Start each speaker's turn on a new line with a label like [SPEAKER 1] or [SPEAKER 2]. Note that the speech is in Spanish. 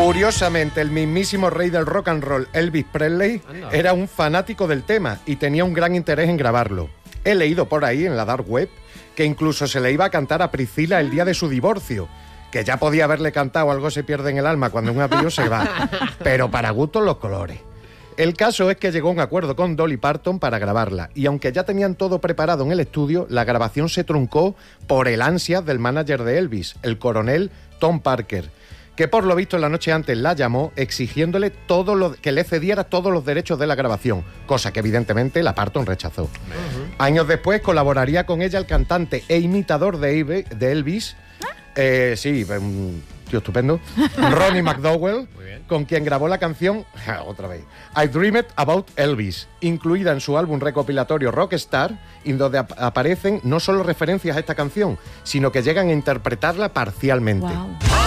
[SPEAKER 1] Curiosamente, el mismísimo rey del rock and roll, Elvis Presley, era un fanático del tema y tenía un gran interés en grabarlo. He leído por ahí, en la dark web, que incluso se le iba a cantar a Priscila el día de su divorcio, que ya podía haberle cantado Algo se pierde en el alma cuando un apellido se va, pero para gustos los colores. El caso es que llegó a un acuerdo con Dolly Parton para grabarla, y aunque ya tenían todo preparado en el estudio, la grabación se truncó por el ansias del manager de Elvis, el coronel Tom Parker, que por lo visto la noche antes la llamó exigiéndole que le cediera todos los derechos de la grabación, cosa que evidentemente la Parton rechazó. Años después colaboraría con ella el cantante e imitador de Elvis, un tío estupendo, Ronnie McDowell, con quien grabó la canción, otra vez, I Dreamed About Elvis, incluida en su álbum recopilatorio Rockstar, en donde aparecen no solo referencias a esta canción, sino que llegan a interpretarla parcialmente.
[SPEAKER 2] Wow.